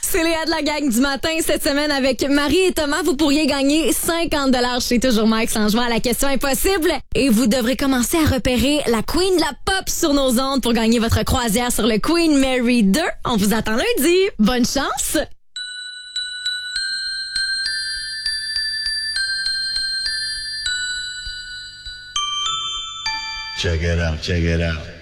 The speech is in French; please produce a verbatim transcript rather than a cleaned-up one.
C'est Léa de la gang du matin cette semaine avec Marie et Thomas. Vous pourriez gagner cinquante dollars chez Toujours Max en jouant à la question impossible. Et vous devrez commencer à repérer la Queen de la pop sur nos ondes pour gagner votre croisière sur le Queen Mary deux. On vous attend lundi. Bonne chance! Check it out, check it out.